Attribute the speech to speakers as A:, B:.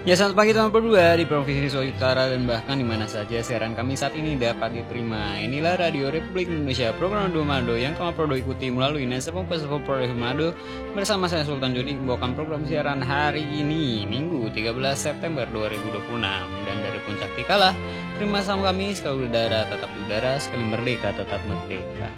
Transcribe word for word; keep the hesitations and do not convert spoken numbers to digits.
A: Ya, selamat pagi teman berdua di Provinsi Sulawesi Utara dan bahkan di mana saja siaran kami saat ini dapat diterima. Inilah Radio Republik Indonesia, program Radio Manado yang kamu perlu ikuti melalui Nesa Pompas Radio Manado bersama saya Sultan Joni membawakan program siaran hari ini, Minggu tiga belas September dua ribu dua puluh enam. Dan dari puncak Tikala, terima salam kami sekali udara tetap udara, sekali merdeka tetap merdeka.